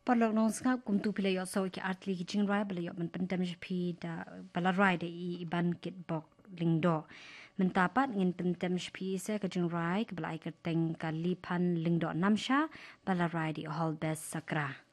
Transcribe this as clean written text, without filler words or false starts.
Palok nong skap kum tu pila yo so ki artli ki jing rai bala yo man pentam pi da bala rai de I iban kit bok lingdo mentapat ngin pentam pi se ka jing rai ka bala ka teng ka lipan lingdo namsha bala rai di hall best sakra